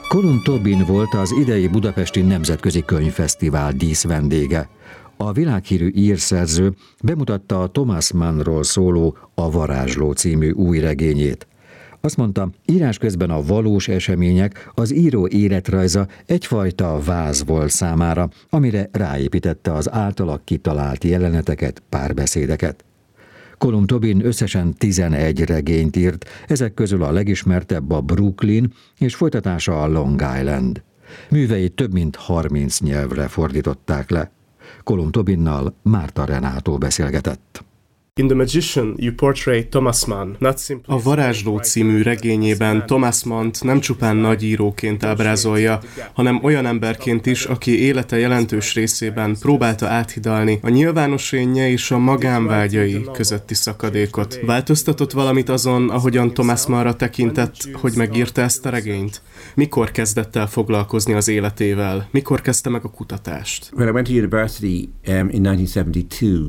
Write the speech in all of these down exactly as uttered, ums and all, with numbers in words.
Colum Tobin volt az idei Budapesti Nemzetközi Könyvfesztivál díszvendége. A világhírű írszerző bemutatta a Thomas Mannról szóló A varázsló című új regényét. Azt mondta, írás közben a valós események, az író életrajza egyfajta váz volt számára, amire ráépítette az általa kitalált jeleneteket, párbeszédeket. Colum Tobin összesen tizenegy regényt írt, ezek közül a legismertebb a Brooklyn és folytatása a Long Island. Műveit több mint harminc nyelvre fordították le. Colum Tobinnal Márta Renátó beszélgetett. In The Magician, you portray Thomas Mann, not simply... A varázsló című regényében Thomas Mannt nem csupán nagyíróként ábrázolja, hanem olyan emberként is, aki élete jelentős részében próbálta áthidalni a nyilvános énje és a magánvágyai közötti szakadékot. Változtatott valamit azon, ahogyan Thomas Mannra tekintett, hogy megírta ezt a regényt? Mikor kezdett el foglalkozni az életével? Mikor kezdte meg a kutatást? When I went to university um, in nineteen seventy-two,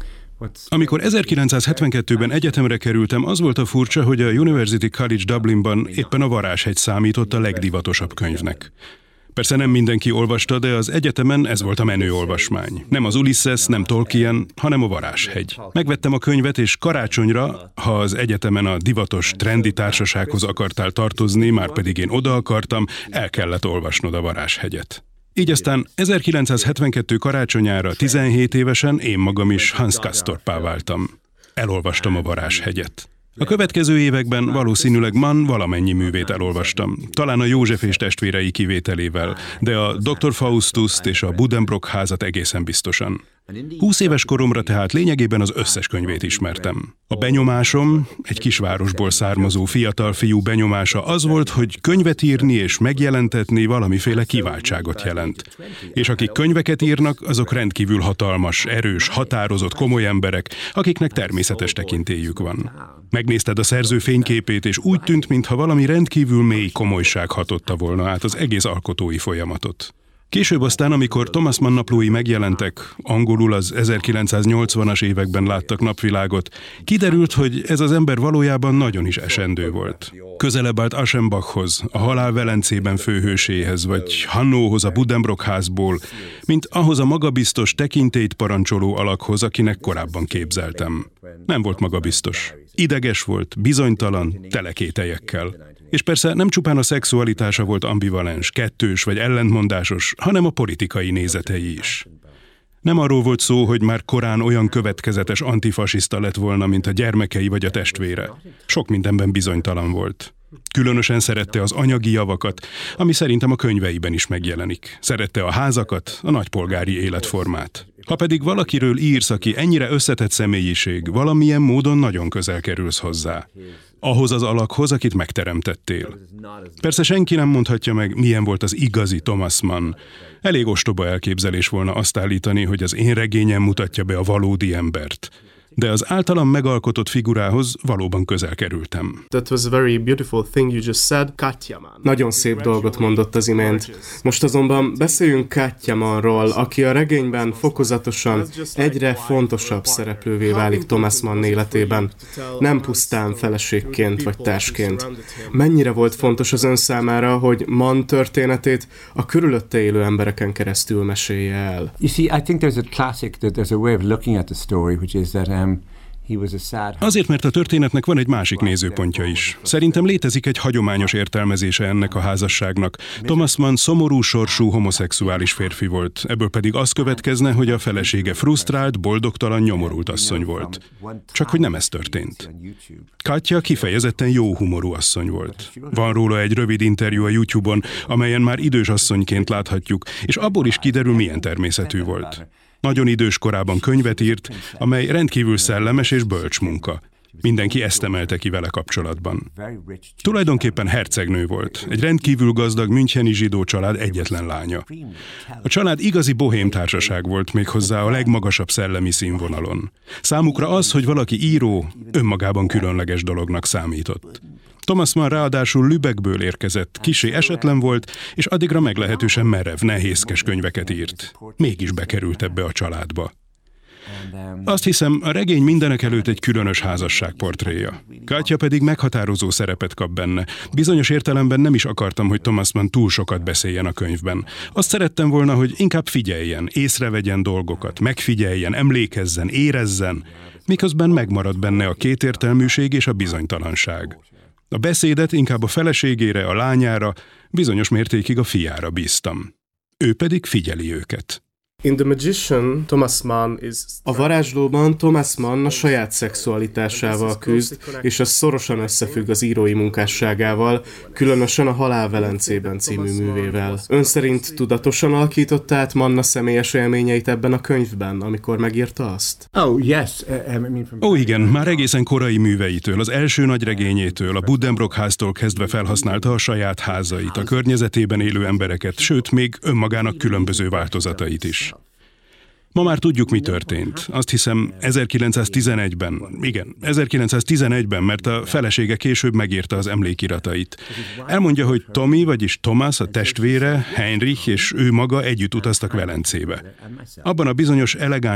Amikor ezerkilencszázhetvenkettőben egyetemre kerültem, az volt a furcsa, hogy a University College Dublinban éppen a Varázshegy számított a legdivatosabb könyvnek. Persze nem mindenki olvasta, de az egyetemen ez volt a menő olvasmány. Nem az Ulysses, nem Tolkien, hanem a Varázshegy. Megvettem a könyvet, és karácsonyra, ha az egyetemen a divatos, trendi társasághoz akartál tartozni, már pedig én oda akartam, el kellett olvasnod a Varázshegyet. Így aztán ezerkilencszázhetvenkettő karácsonyára tizenhét évesen én magam is Hans Castorpá váltam. Elolvastam a Varázshegyet. A következő években valószínűleg Mann valamennyi művét elolvastam, talán a József és testvérei kivételével, de a doktor Faustuszt és a Buddenbrock házat egészen biztosan. Húsz éves koromra tehát lényegében az összes könyvét ismertem. A benyomásom, egy kisvárosból származó fiatal fiú benyomása az volt, hogy könyvet írni és megjelentetni valamiféle kiváltságot jelent. És akik könyveket írnak, azok rendkívül hatalmas, erős, határozott, komoly emberek, akiknek természetes tekintélyük van. Megnézted a szerző fényképét, és úgy tűnt, mintha valami rendkívül mély komolyság hatotta volna át az egész alkotói folyamatot. Később aztán, amikor Thomas Mann naplói megjelentek, angolul az ezerkilencszáznyolcvanas években láttak napvilágot, kiderült, hogy ez az ember valójában nagyon is esendő volt. Közelebb állt Aschenbachhoz, a Halál Velencében főhőséhez, vagy Hannóhoz a Buddenbrock házból, mint ahhoz a magabiztos, tekintélyt parancsoló alakhoz, akinek korábban képzeltem. Nem volt magabiztos. Ideges volt, bizonytalan, tele kételyekkel. És persze nem csupán a szexualitása volt ambivalens, kettős vagy ellentmondásos, hanem a politikai nézetei is. Nem arról volt szó, hogy már korán olyan következetes antifasiszta lett volna, mint a gyermekei vagy a testvére. Sok mindenben bizonytalan volt. Különösen szerette az anyagi javakat, ami szerintem a könyveiben is megjelenik. Szerette a házakat, a nagypolgári életformát. Ha pedig valakiről írsz, aki ennyire összetett személyiség, valamilyen módon nagyon közel kerülsz hozzá. Ahhoz az alakhoz, akit megteremtettél. Persze senki nem mondhatja meg, milyen volt az igazi Thomas Mann. Elég ostoba elképzelés volna azt állítani, hogy az én regényem mutatja be a valódi embert. De az általam megalkotott figurához valóban közel kerültem. That was a very beautiful thing you just said, Katja Mann. Nagyon szép dolgot mondott az imént. Most azonban beszéljünk Katja Mannról, aki a regényben fokozatosan egyre fontosabb szereplővé válik Thomas Mann életében. Nem pusztán feleségként vagy társként. Mennyire volt fontos az ön számára, hogy Mann történetét a körülötte élő embereken keresztül mesélje el? You see, I think there's a classic, that there's a way of looking at the story, which is that um, Azért, mert a történetnek van egy másik nézőpontja is. Szerintem létezik egy hagyományos értelmezése ennek a házasságnak. Thomas Mann szomorú sorsú homoszexuális férfi volt, ebből pedig az következne, hogy a felesége frusztrált, boldogtalan, nyomorult asszony volt. Csak hogy nem ez történt. Katja kifejezetten jó humorú asszony volt. Van róla egy rövid interjú a YouTube-on, amelyen már idős asszonyként láthatjuk, és abból is kiderül, milyen természetű volt. Nagyon idős korában könyvet írt, amely rendkívül szellemes és bölcs munka. Mindenki ezt emelte ki vele kapcsolatban. Tulajdonképpen hercegnő volt, egy rendkívül gazdag müncheni zsidó család egyetlen lánya. A család igazi bohém társaság volt, méghozzá a legmagasabb szellemi színvonalon. Számukra az, hogy valaki író, önmagában különleges dolognak számított. Thomas Mann ráadásul Lübeckből érkezett, kissé esetlen volt, és addigra meglehetősen merev, nehézkes könyveket írt. Mégis bekerült ebbe a családba. Azt hiszem, a regény mindenek előtt egy különös házasság portréja. Katja pedig meghatározó szerepet kap benne. Bizonyos értelemben nem is akartam, hogy Thomas Mann túl sokat beszéljen a könyvben. Azt szerettem volna, hogy inkább figyeljen, észrevegyen dolgokat, megfigyeljen, emlékezzen, érezzen, miközben megmarad benne a kétértelműség és a bizonytalanság. A beszédet inkább a feleségére, a lányára, bizonyos mértékig a fiára bíztam. Ő pedig figyeli őket. In The Magician, Thomas Mann is... A varázslóban Thomas Mann a saját szexualitásával küzd, és ez szorosan összefügg az írói munkásságával, különösen a Halál Velencében című művével. Ön szerint tudatosan alakította át Mann a személyes élményeit ebben a könyvben, amikor megírta azt? Oh, yes. Ó, igen, már egészen korai műveitől, az első nagy regényétől, a Buddenbrook háztól kezdve felhasználta a saját házait, a környezetében élő embereket, sőt, még önmagának különböző változatait is. Ma már tudjuk, mi történt. Azt hiszem ezerkilencszáztizenegyben, igen, ezerkilencszáztizenegyben, mert a felesége később megírta az emlékiratait. Elmondja, hogy Tommy, vagyis Thomas, a testvére, Heinrich és ő maga együtt utaztak Velencébe. Abban a bizonyos elegáns